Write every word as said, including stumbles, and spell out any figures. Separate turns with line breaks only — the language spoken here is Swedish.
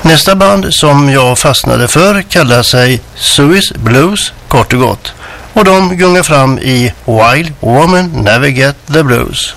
Nästa band som jag fastnade för kallar sig Swiss Blues, kort och gott. Och de gungar fram i Wild Woman Never Get the Blues.